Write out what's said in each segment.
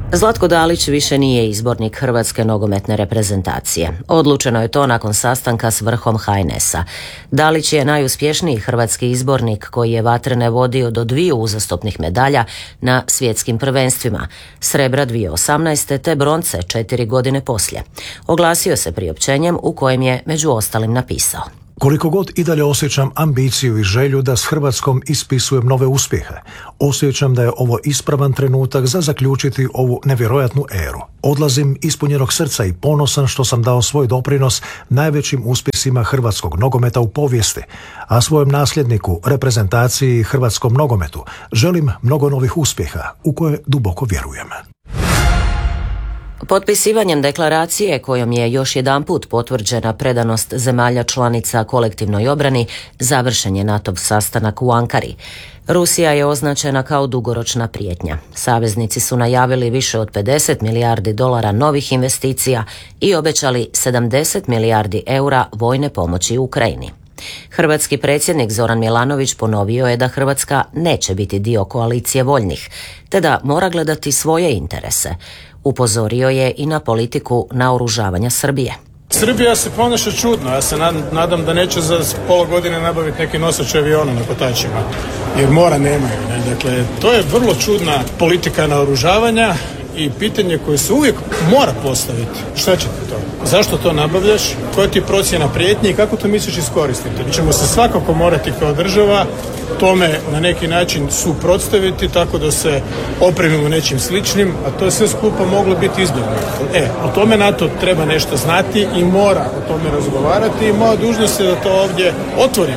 Zlatko Dalić više nije izbornik Hrvatske nogometne reprezentacije. Odlučeno je to nakon sastanka s vrhom HNS-a. Dalić je najuspješniji hrvatski izbornik koji je vatrene vodio do 2 uzastopnih medalja na svjetskim prvenstvima, srebra 2018. te bronce 4 godine poslije. Oglasio se priopćenjem u kojem je među ostalim napisao: Koliko god i dalje osjećam ambiciju i želju da s Hrvatskom ispisujem nove uspjehe, osjećam da je ovo ispravan trenutak za zaključiti ovu nevjerojatnu eru. Odlazim ispunjenog srca i ponosan što sam dao svoj doprinos najvećim uspjesima hrvatskog nogometa u povijesti, a svojem nasljedniku, reprezentaciji i hrvatskom nogometu želim mnogo novih uspjeha u koje duboko vjerujem. Potpisivanjem deklaracije kojom je još jedanput potvrđena predanost zemalja članica kolektivnoj obrani, završen je NATO-v sastanak u Ankari. Rusija je označena kao dugoročna prijetnja. Saveznici su najavili više od 50 milijardi dolara novih investicija i obećali 70 milijardi eura vojne pomoći Ukrajini. Hrvatski predsjednik Zoran Milanović ponovio je da Hrvatska neće biti dio koalicije voljnih, te da mora gledati svoje interese. Upozorio je i na politiku naoružavanja Srbije. Srbija se ponaša čudno, ja se nadam da neće za pola godine nabaviti neki nosač aviona na kotačima, jer mora nemaju. Dakle, to je vrlo čudna politika naoružavanja i pitanje koje se uvijek mora postaviti. Šta će ti to? Zašto to nabavljaš? Koja ti je procjena prijetnje i kako to misliš iskoristiti? Mi ćemo se svakako morati kao država tome na neki način suprotstaviti tako da se opremimo nečim sličnim, a to je sve skupa moglo biti izbjegnuto. O tome NATO treba nešto znati i mora o tome razgovarati i moja dužnost je da to ovdje otvorim.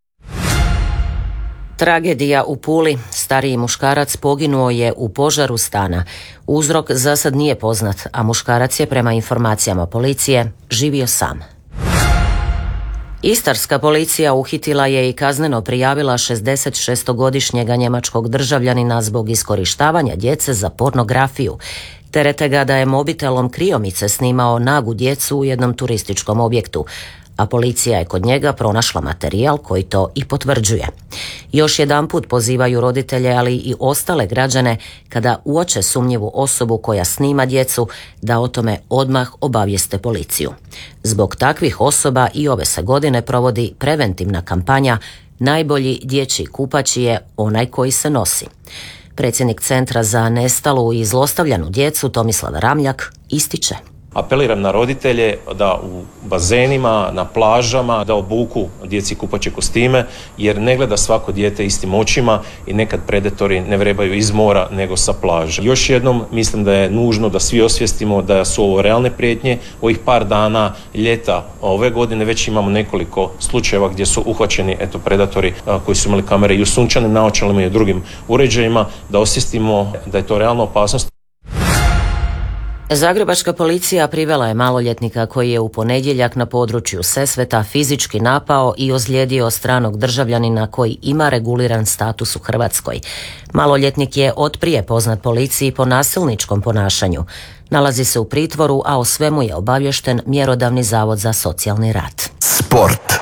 Tragedija u Puli. Stariji muškarac poginuo je u požaru stana. Uzrok za sad nije poznat, a muškarac je prema informacijama policije živio sam. Istarska policija uhitila je i kazneno prijavila 66-godišnjega njemačkog državljanina zbog iskorištavanja djece za pornografiju. Terete ga da je mobitelom kriomice snimao nagu djecu u jednom turističkom objektu, a policija je kod njega pronašla materijal koji to i potvrđuje. Još jedanput pozivaju roditelje, ali i ostale građane, kada uoče sumnjivu osobu koja snima djecu, da o tome odmah obavijeste policiju. Zbog takvih osoba i ove se godine provodi preventivna kampanja Najbolji dječji kupač je onaj koji se nosi. Predsjednik Centra za nestalu i zlostavljanu djecu Tomislav Ramljak ističe: Apeliram na roditelje da u bazenima, na plažama, da obuku djeci kupaće kostime, jer ne gleda svako dijete istim očima i nekad predatori ne vrebaju iz mora nego sa plaže. Još jednom mislim da je nužno da svi osvijestimo da su ovo realne prijetnje. Ovih par dana ljeta ove godine već imamo nekoliko slučajeva gdje su uhvaćeni predatori koji su imali kamere i u sunčanim naočalama i u drugim uređajima, da osvijestimo da je to realna opasnost. Zagrebačka policija privela je maloljetnika koji je u ponedjeljak na području Sesveta fizički napao i ozlijedio stranog državljanina koji ima reguliran status u Hrvatskoj. Maloljetnik je otprije poznat policiji po nasilničkom ponašanju. Nalazi se u pritvoru, a o svemu je obaviješten Mjerodavni zavod za socijalni rad. Sport.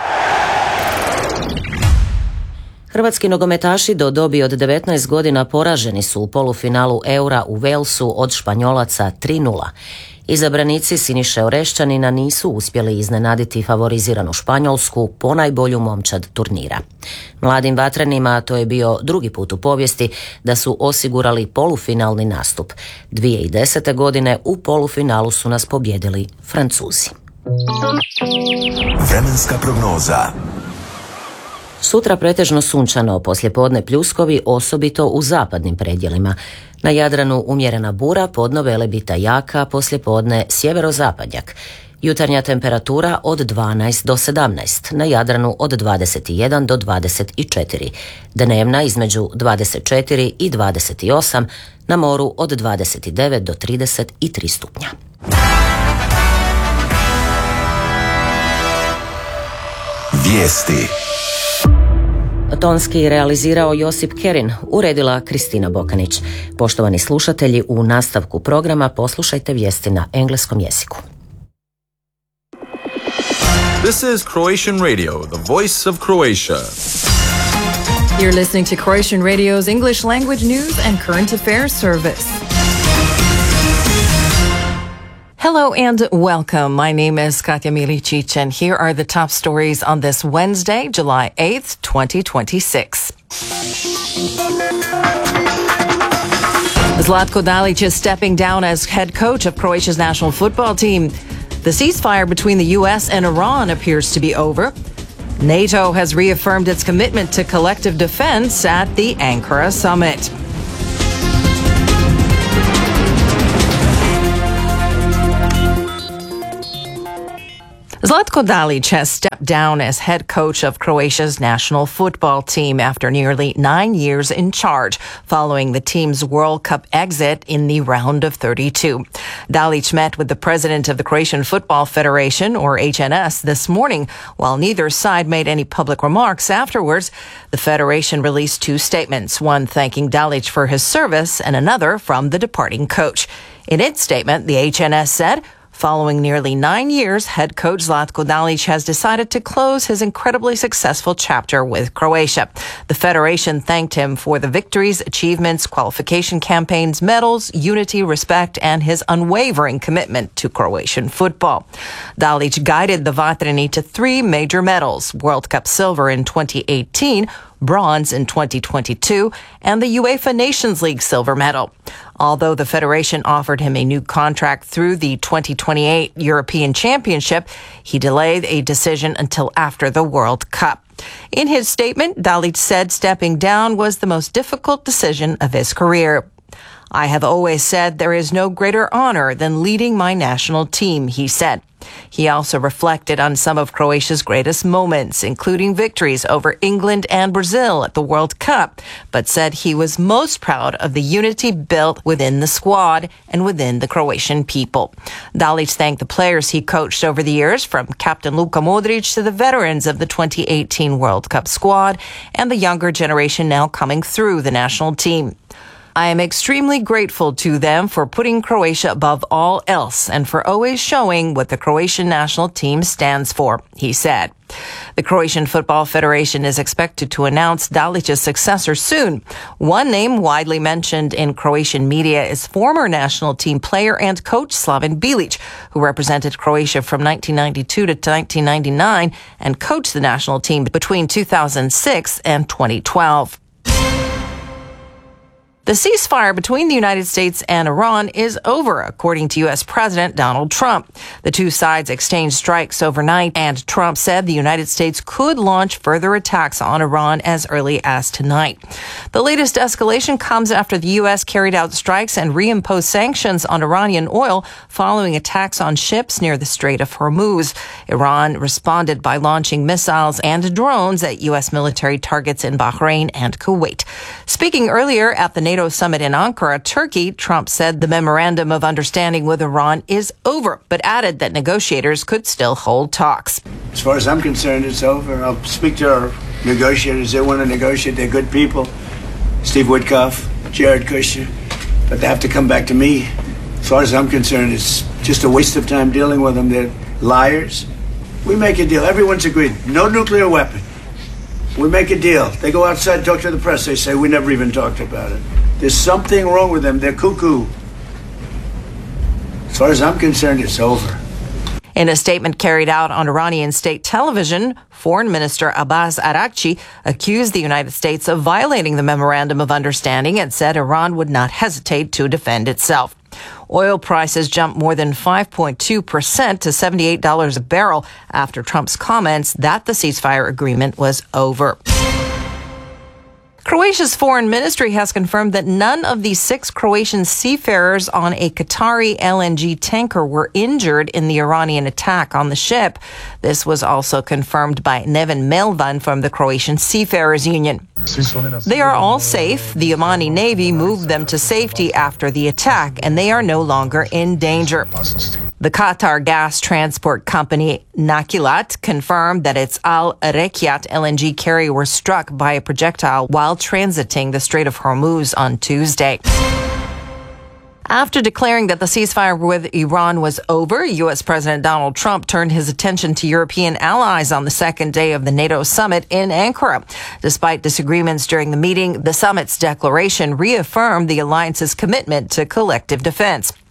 Hrvatski nogometaši do dobi od 19 godina poraženi su u polufinalu Eura u Walesu od Španjolaca 3:0. Izabranici Siniše Orešćanina nisu uspjeli iznenaditi favoriziranu Španjolsku, ponajbolju momčad turnira. Mladim vatrenima to je bio drugi put u povijesti da su osigurali polufinalni nastup. 2010. godine u polufinalu su nas pobijedili Francuzi. Vremenska prognoza. Sutra pretežno sunčano, poslijepodne pljuskovi, osobito u zapadnim predjelima. Na Jadranu umjerena bura, podno velebita jaka, poslijepodne sjeverozapadnjak. Jutarnja temperatura od 12 do 17, na Jadranu od 21 do 24. Dnevna između 24 i 28, na moru od 29 do 33 stupnja. Vijesti. Tonski realizirao Josip Kerin, uredila Kristina Bokanić. Poštovani slušatelji, u nastavku programa poslušajte vijesti na engleskom jeziku. This is Croatian Radio, the voice of Croatia. You're listening to Croatian Radio's English language news and current affairs service. Hello and welcome. My name is Katya Milicic, and here are the top stories on this Wednesday, July 8th, 2026. Zlatko Dalic is stepping down as head coach of Croatia's national football team. The ceasefire between the U.S. and Iran appears to be over. NATO has reaffirmed its commitment to collective defense at the Ankara summit. Zlatko Dalic has stepped down as head coach of Croatia's national football team after nearly 9 years in charge, following the team's World Cup exit in the round of 32. Dalic met with the president of the Croatian Football Federation, or HNS, this morning. While neither side made any public remarks afterwards, the federation released two statements, one thanking Dalic for his service and another from the departing coach. In its statement, the HNS said, following nearly 9 years, head coach Zlatko Dalic has decided to close his incredibly successful chapter with Croatia. The federation thanked him for the victories, achievements, qualification campaigns, medals, unity, respect, and his unwavering commitment to Croatian football. Dalic guided the Vatreni to 3 major medals: World Cup silver in 2018, bronze in 2022, and the UEFA Nations League silver medal. Although the federation offered him a new contract through the 2028 European Championship, he delayed a decision until after the World Cup. In his statement, Dalic said stepping down was the most difficult decision of his career. "I have always said there is no greater honor than leading my national team," he said. He also reflected on some of Croatia's greatest moments, including victories over England and Brazil at the World Cup, but said he was most proud of the unity built within the squad and within the Croatian people. Dalic thanked the players he coached over the years, from Captain Luka Modric to the veterans of the 2018 World Cup squad and the younger generation now coming through the national team. "I am extremely grateful to them for putting Croatia above all else and for always showing what the Croatian national team stands for," he said. The Croatian Football Federation is expected to announce Dalic's successor soon. One name widely mentioned in Croatian media is former national team player and coach Slaven Bilic, who represented Croatia from 1992 to 1999 and coached the national team between 2006 and 2012. The ceasefire between the United States and Iran is over, according to U.S. President Donald Trump. The two sides exchanged strikes overnight, and Trump said the United States could launch further attacks on Iran as early as tonight. The latest escalation comes after the U.S. carried out strikes and reimposed sanctions on Iranian oil following attacks on ships near the Strait of Hormuz. Iran responded by launching missiles and drones at U.S. military targets in Bahrain and Kuwait. Speaking earlier at the NATO summit in Ankara, Turkey, Trump said the memorandum of understanding with Iran is over, but added that negotiators could still hold talks. As far as I'm concerned, it's over. I'll speak to our negotiators. They want to negotiate. They're good people. Steve Witkoff, Jared Kushner. But they have to come back to me. As far as I'm concerned, it's just a waste of time dealing with them. They're liars. We make a deal. Everyone's agreed. No nuclear weapon. We make a deal. They go outside, talk to the press. They say, we never even talked about it. There's something wrong with them. They're cuckoo. As far as I'm concerned, it's over. In a statement carried out on Iranian state television, Foreign Minister Abbas Araghchi accused the United States of violating the Memorandum of Understanding and said Iran would not hesitate to defend itself. Oil prices jumped more than 5.2% to $78 a barrel after Trump's comments that the ceasefire agreement was over. Croatia's foreign ministry has confirmed that none of the 6 Croatian seafarers on a Qatari LNG tanker were injured in the Iranian attack on the ship. This was also confirmed by Neven Melvan from the Croatian Seafarers Union. They are all safe. The Omani Navy moved them to safety after the attack, and they are no longer in danger. The Qatar gas transport company Nakilat confirmed that its Al Rekiat LNG carrier was struck by a projectile while transiting the Strait of Hormuz on Tuesday. After declaring that the ceasefire with Iran was over, U.S. President Donald Trump turned his attention to European allies on the second day of the NATO summit in Ankara. Despite disagreements during the meeting, the summit's declaration reaffirmed the alliance's commitment to collective defense.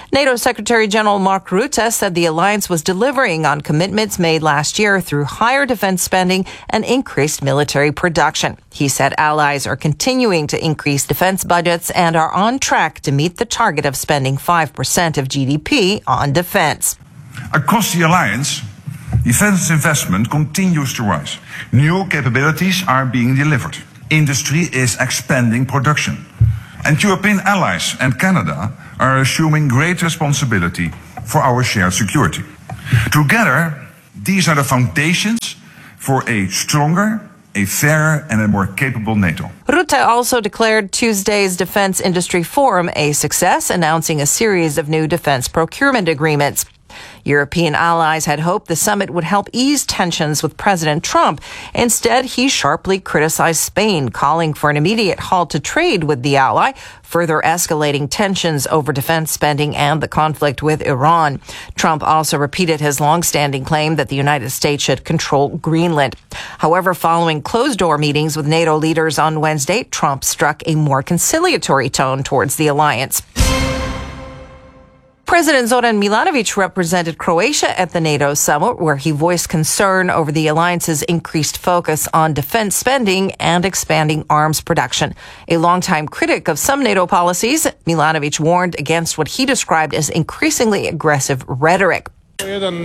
NATO Secretary General Mark Rutte said the alliance was delivering on commitments made last year through higher defense spending and increased military production. He said allies are continuing to increase defense budgets and are on track to meet the target of spending 5% of GDP on defense. Across the alliance, defense investment continues to rise. New capabilities are being delivered. Industry is expanding production. And European allies and Canada are assuming great responsibility for our shared security. Together, these are the foundations for a stronger, a fairer and a more capable NATO. Rutte also declared Tuesday's Defense Industry Forum a success, announcing a series of new defense procurement agreements. European allies had hoped the summit would help ease tensions with President Trump. Instead, he sharply criticized Spain, calling for an immediate halt to trade with the ally, further escalating tensions over defense spending and the conflict with Iran. Trump also repeated his long-standing claim that the United States should control Greenland. However, following closed-door meetings with NATO leaders on Wednesday, Trump struck a more conciliatory tone towards the alliance. President Zoran Milanovic represented Croatia at the NATO summit, where he voiced concern over the alliance's increased focus on defense spending and expanding arms production. A longtime critic of some NATO policies, Milanovic warned against what he described as increasingly aggressive rhetoric. There has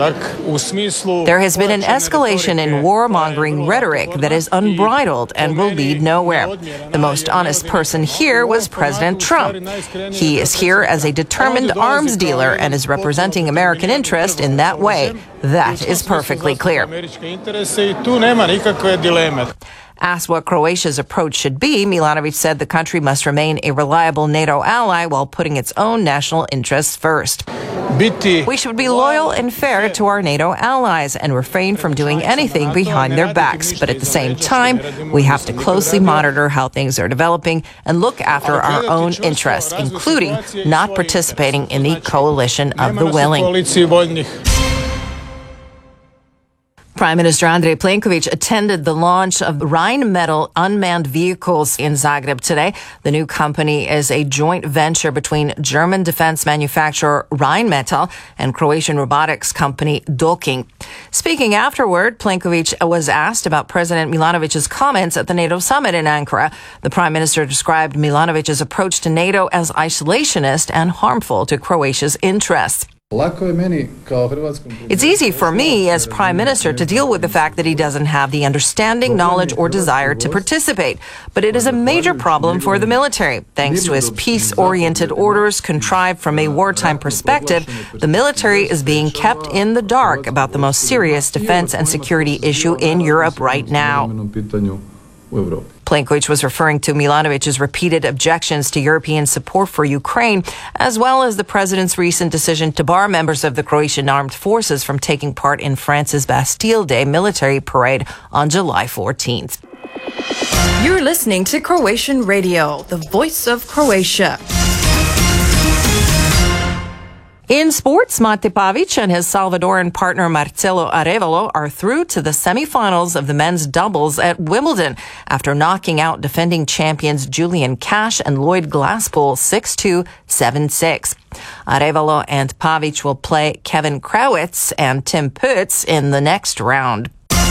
been an escalation in warmongering rhetoric that is unbridled and will lead nowhere. The most honest person here was President Trump. He is here as a determined arms dealer and is representing American interest in that way. That is perfectly clear. Asked what Croatia's approach should be, Milanovic said the country must remain a reliable NATO ally while putting its own national interests first. We should be loyal and fair to our NATO allies and refrain from doing anything behind their backs. But at the same time, we have to closely monitor how things are developing and look after our own interests, including not participating in the coalition of the willing. Prime Minister Andrej Plenković attended the launch of Rheinmetall unmanned vehicles in Zagreb today. The new company is a joint venture between German defense manufacturer Rheinmetall and Croatian robotics company Docking. Speaking afterward, Plenković was asked about President Milanovic's comments at the NATO summit in Ankara. The Prime Minister described Milanovic's approach to NATO as isolationist and harmful to Croatia's interests. It's easy for me as Prime Minister to deal with the fact that he doesn't have the understanding, knowledge, or desire to participate. But it is a major problem for the military. Thanks to his peace-oriented orders contrived from a wartime perspective, the military is being kept in the dark about the most serious defense and security issue in Europe right now. Plenković was referring to Milanovic's repeated objections to European support for Ukraine, as well as the president's recent decision to bar members of the Croatian armed forces from taking part in France's Bastille Day military parade on July 14th. You're listening to Croatian Radio, the voice of Croatia. In sports, Mate Pavić and his Salvadoran partner Marcelo Arevalo are through to the semifinals of the men's doubles at Wimbledon after knocking out defending champions Julian Cash and Lloyd Glasspool 6-2, 7-6. Arevalo and Pavić will play Kevin Krawitz and Tim Putz in the next round.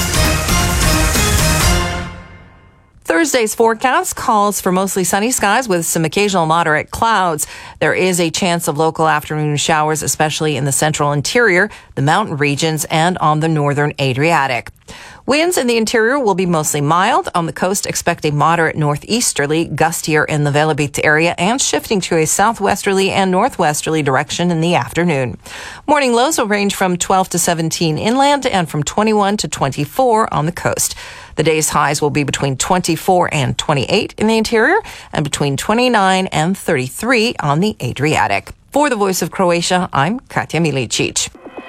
Thursday's forecast calls for mostly sunny skies with some occasional moderate clouds. There is a chance of local afternoon showers, especially in the central interior, the mountain regions, and on the northern Adriatic. Winds in the interior will be mostly mild. On the coast, expect a moderate northeasterly, gustier in the Velebit area, and shifting to a southwesterly and northwesterly direction in the afternoon. Morning lows will range from 12 to 17 inland and from 21 to 24 on the coast. The day's highs will be between 24 and 28 in the interior and between 29 and 33 on the Adriatic. For the Voice of Croatia, I'm Katja Milicic.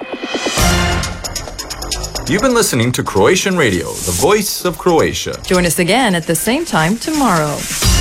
You've been listening to Croatian Radio, the voice of Croatia. Join us again at the same time tomorrow.